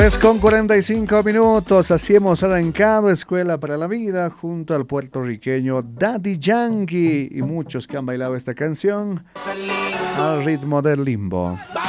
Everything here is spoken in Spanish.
Con 45 minutos, así hemos arrancado Escuela para la Vida junto al puertorriqueño Daddy Yankee y muchos que han bailado esta canción al ritmo del limbo.